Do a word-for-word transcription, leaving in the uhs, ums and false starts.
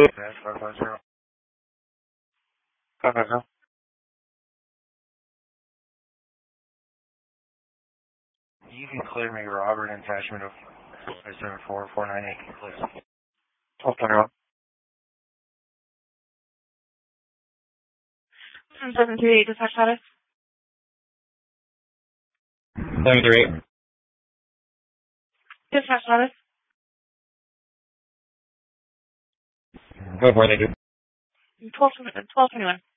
five five zero. five five zero. You can clear me, Robert, an attachment of five seven four four nine eight, please. twelve twenty-one. seven three eight, dispatch status. seven three eight. Dispatch status. Go for it, thank you. twelve twenty-one.